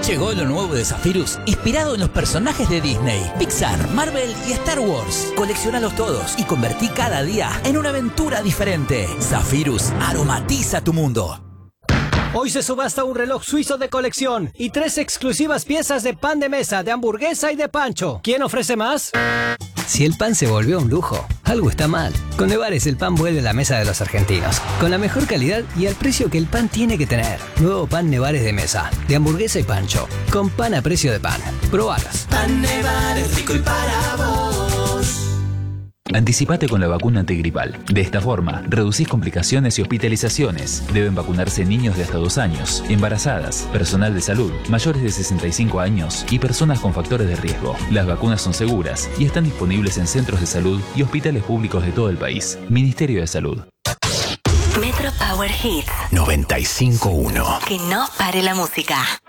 Llegó lo nuevo de Zephyrus, inspirado en los personajes de Disney, Pixar, Marvel y Star Wars. Coleccionalos todos y convertí cada día en una aventura diferente. Zephyrus aromatiza tu mundo. Hoy se subasta un reloj suizo de colección y 3 exclusivas piezas de pan de mesa, de hamburguesa y de pancho. ¿Quién ofrece más? Si el pan se volvió un lujo, algo está mal. Con Nevares el pan vuelve a la mesa de los argentinos, con la mejor calidad y al precio que el pan tiene que tener. Nuevo pan Nevares de mesa, de hamburguesa y pancho, con pan a precio de pan. Probalos. Pan Nevares, rico y para vos. Anticipate con la vacuna antigripal. De esta forma, reducís complicaciones y hospitalizaciones. Deben vacunarse niños de hasta 2 años, embarazadas, personal de salud, mayores de 65 años y personas con factores de riesgo. Las vacunas son seguras y están disponibles en centros de salud y hospitales públicos de todo el país. Ministerio de Salud. Metro Power Hits 95.1. Que no pare la música.